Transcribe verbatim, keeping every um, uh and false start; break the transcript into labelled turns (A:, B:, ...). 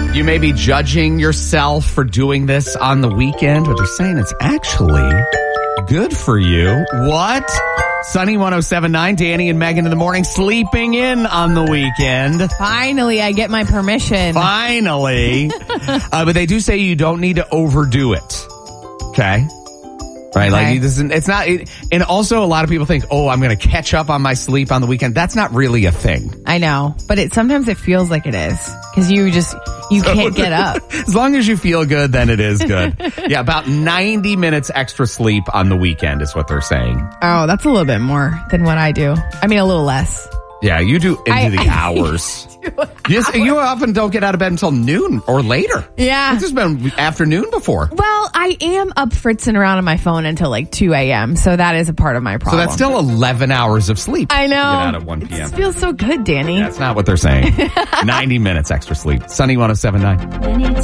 A: You may be judging yourself for doing this on the weekend, but they're saying it's actually good for you. What? Sunny one oh seven point nine, Danny and Megan in the morning, sleeping in on the weekend.
B: Finally, I get my permission.
A: Finally. uh, but they do say you don't need to overdo it. Okay? Right?
B: Okay.
A: Like, this isn't, it's not, it, and also a lot of people think, oh, I'm going to catch up on my sleep on the weekend. That's not really a thing.
B: I know, but it sometimes it feels like it is because you just, you can't get up.
A: As long as you feel good, then it is good. Yeah, about ninety minutes extra sleep on the weekend is what they're saying.
B: Oh, that's a little bit more than what I do. I mean, a little less.
A: Yeah, you do into
B: I,
A: the
B: I
A: hours. Yes, you often don't get out of bed until noon or later.
B: Yeah.
A: It's just been afternoon before.
B: Well, I am up fritzing around on my phone until like two a.m., so that is a part of my
A: So
B: problem.
A: that's still eleven hours of sleep.
B: I know.
A: To get out at one p.m.
B: It feels so good, Danny.
A: That's not what they're saying. ninety minutes extra sleep. Sunny one oh seven point nine.